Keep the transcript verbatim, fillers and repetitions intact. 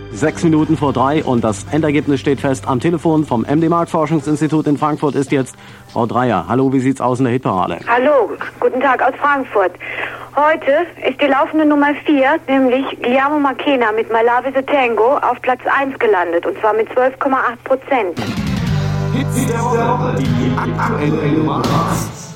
Sechs Minuten vor drei und das Endergebnis steht fest. Am Telefon vom M D-Markt-Forschungsinstitut in Frankfurt ist jetzt Frau Dreyer. Hallo, wie sieht's aus in der Hitparade? Hallo, guten Tag aus Frankfurt. Heute ist die laufende Nummer vier, nämlich Guillermo Marchena mit My Love is a Tango, auf Platz eins gelandet, und zwar mit zwölf Komma acht Prozent. Hits der Woche, die aktuelle Nummer eins.